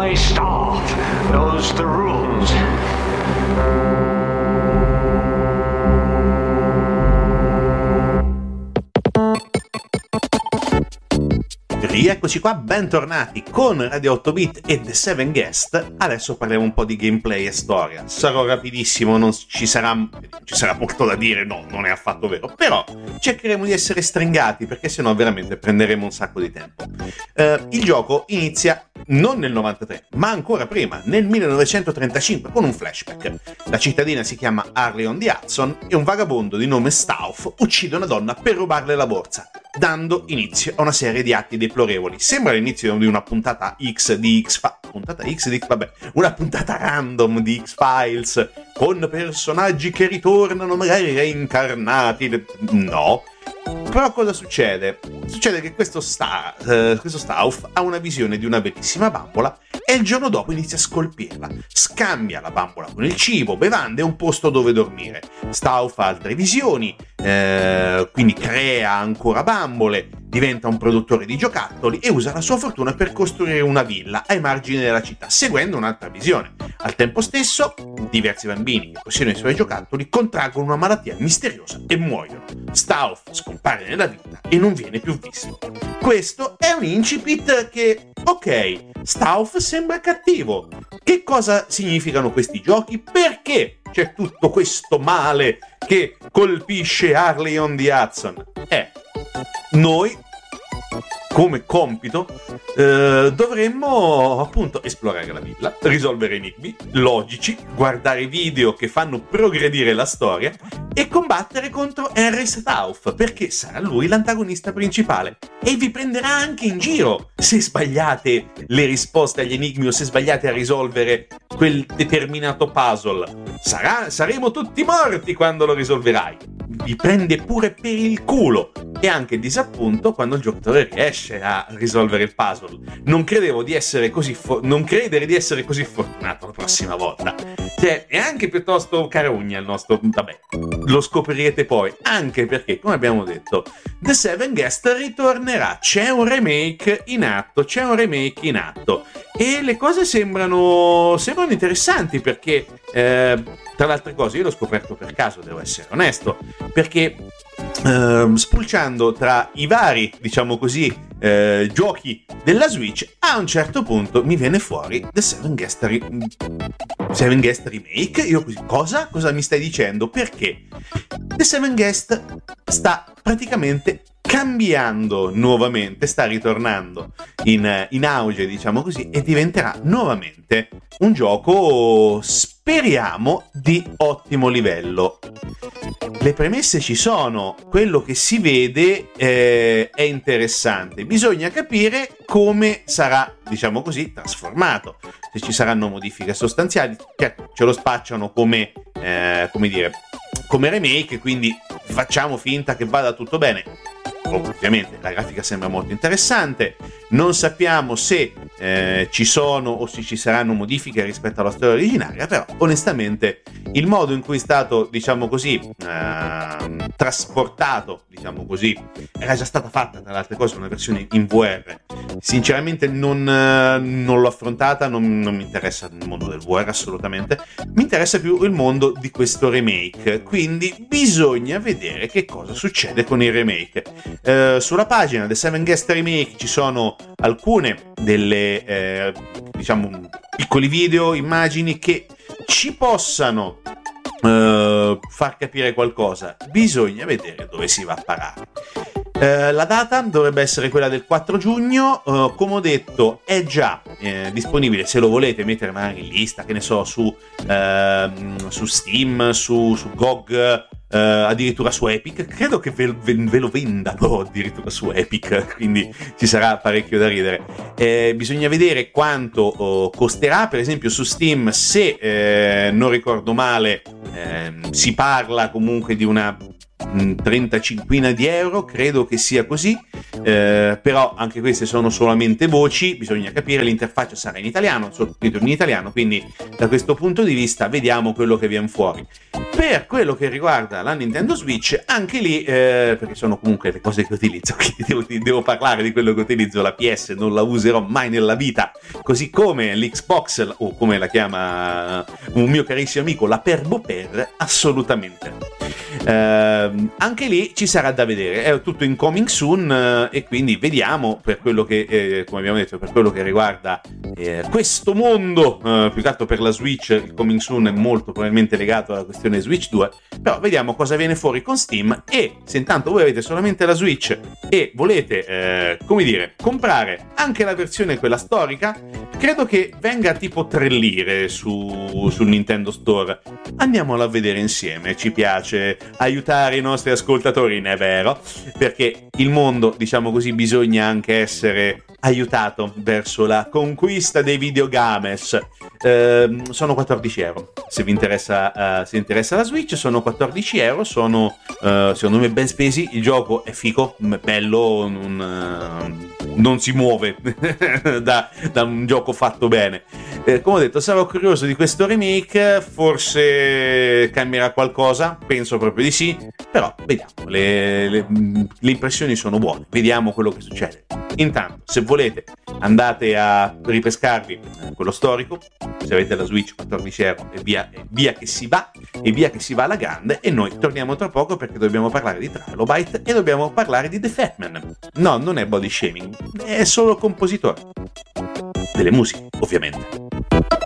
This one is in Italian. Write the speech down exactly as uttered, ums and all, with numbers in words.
my staff knows the rules. Rieccoci qua, bentornati con Radio otto bit e The Seven Guest. Adesso parliamo un po' di gameplay e storia. Sarò rapidissimo, non ci sarà, ci sarà molto da dire, no, non è affatto vero. Però cercheremo di essere stringati, perché sennò veramente prenderemo un sacco di tempo. Uh, il gioco inizia non nel novantatré, ma ancora prima, nel millenovecentotrentacinque, con un flashback. La cittadina si chiama Harley on the Hudson e un vagabondo di nome Stauf uccide una donna per rubarle la borsa, dando inizio a una serie di atti deplorevoli. Sembra l'inizio di una puntata X di X-Files, puntata X di X, vabbè, una puntata random di X-Files, con personaggi che ritornano magari reincarnati. No. Però cosa succede? Succede che questo, sta, uh, questo Stauf ha una visione di una bellissima bambola e il giorno dopo inizia a scolpirla. Scambia la bambola con il cibo, bevande e un posto dove dormire. Stauf ha altre visioni, eh, quindi crea ancora bambole, diventa un produttore di giocattoli e usa la sua fortuna per costruire una villa ai margini della città, seguendo un'altra visione. Al tempo stesso, diversi bambini che possiedono i suoi giocattoli contraggono una malattia misteriosa e muoiono. Stauf scompare nella vita e non viene più visto. Questo è un incipit che, ok, Stauf sembra cattivo. Che cosa significano questi giochi? Perché c'è tutto questo male che colpisce Harley on the Hudson? Eh, noi, come compito, eh, dovremmo appunto esplorare la villa, risolvere enigmi logici, guardare video che fanno progredire la storia e combattere contro Henry Stauf, perché sarà lui l'antagonista principale e vi prenderà anche in giro se sbagliate le risposte agli enigmi o se sbagliate a risolvere quel determinato puzzle. Sarà, saremo tutti morti quando lo risolverai. Vi prende pure per il culo e anche disappunto quando il giocatore riesce a risolvere il puzzle. Non credevo di essere così fo- non credere di essere così fortunato la prossima volta. Cioè, è anche piuttosto carogna il nostro, vabbè, lo scoprirete poi, anche perché, come abbiamo detto, The Seven Guest ritornerà, c'è un remake in atto, c'è un remake in atto e le cose sembrano sembrano interessanti perché eh, tra le altre cose io l'ho scoperto per caso, devo essere onesto, perché Uh, spulciando tra i vari, diciamo così, uh, giochi della Switch, a un certo punto mi viene fuori The Seven Guest, Re- Seven Guest Remake. Io così, cosa? Cosa mi stai dicendo? Perché The Seven Guest sta praticamente cambiando nuovamente, sta ritornando in, in auge, diciamo così, e diventerà nuovamente un gioco, speriamo, di ottimo livello. Le premesse ci sono, quello che si vede eh, è interessante, bisogna capire come sarà, diciamo così, trasformato, se ci saranno modifiche sostanziali. Certo, ce lo spacciano come, eh, come dire, come remake, quindi facciamo finta che vada tutto bene. Ovviamente la grafica sembra molto interessante, non sappiamo se eh, ci sono o se ci saranno modifiche rispetto alla storia originaria, però onestamente il modo in cui è stato, diciamo così, eh, trasportato, diciamo così, era già stata fatta tra le altre cose una versione in V R. Sinceramente non, eh, non l'ho affrontata, non, non mi interessa il mondo del V R assolutamente, mi interessa più il mondo di questo remake, quindi bisogna vedere che cosa succede con il remake. Uh, sulla pagina The Seven Guest Remake ci sono alcune delle eh, diciamo piccoli video, immagini che ci possano uh, far capire qualcosa. Bisogna vedere dove si va a parare. Uh, la data dovrebbe essere quella del quattro giugno, uh, come ho detto è già eh, disponibile, se lo volete mettere magari in lista, che ne so, su, uh, su Steam, su, su G O G, Uh, addirittura su Epic. Credo che ve, ve, ve lo vendano addirittura su Epic, quindi ci sarà parecchio da ridere. Eh, bisogna vedere quanto oh, costerà. Per esempio su Steam, se eh, non ricordo male, eh, si parla comunque di una trentacinquina di euro, credo che sia così, eh, però anche queste sono solamente voci, bisogna capire. L'interfaccia sarà in italiano, sottotitoli in italiano, quindi da questo punto di vista vediamo quello che viene fuori. Per quello che riguarda la Nintendo Switch, anche lì, eh, perché sono comunque le cose che utilizzo, quindi devo, devo parlare di quello che utilizzo, la P S non la userò mai nella vita, così come l'Xbox, o come la chiama un mio carissimo amico, la Perboper, assolutamente. Eh, anche lì ci sarà da vedere, è tutto in coming soon, eh, e quindi vediamo per quello che, eh, come abbiamo detto, per quello che riguarda eh, questo mondo, eh, più che altro per la Switch, il coming soon è molto probabilmente legato alla questione Switch due, però vediamo cosa viene fuori con Steam. E se intanto voi avete solamente la Switch e volete, eh, come dire, comprare anche la versione quella storica, credo che venga tipo tre lire su, sul Nintendo Store. Andiamola a vedere insieme, ci piace aiutare i nostri ascoltatori, ne è vero, perché il mondo, diciamo così, bisogna anche essere aiutato verso la conquista dei videogames. Eh, sono quattordici euro, se vi interessa, uh, se interessa la Switch, sono quattordici euro, sono uh, secondo me ben spesi, il gioco è fico, bello, non, uh, non si muove da, da un gioco fatto bene. Eh, come ho detto, sarò curioso di questo remake, forse cambierà qualcosa, penso proprio di sì, però vediamo, le, le, le impressioni sono buone, vediamo quello che succede. Intanto, se volete, andate a ripescarvi quello storico, se avete la Switch, quattordici euro, e via, e via che si va, e via che si va alla grande, e noi torniamo tra poco perché dobbiamo parlare di Trilobyte e dobbiamo parlare di The Fatman. No, non è body shaming, è solo compositore delle musiche, ovviamente.